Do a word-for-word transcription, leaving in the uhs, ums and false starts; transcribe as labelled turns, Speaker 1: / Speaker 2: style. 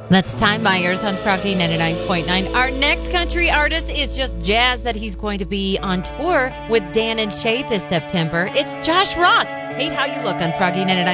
Speaker 1: That's Time Myers on Froggy ninety-nine point nine. Our next country artist is just jazz that he's going to be on tour with Dan and Shay this September. It's Josh Ross. Hey, how you look on Froggy ninety-nine.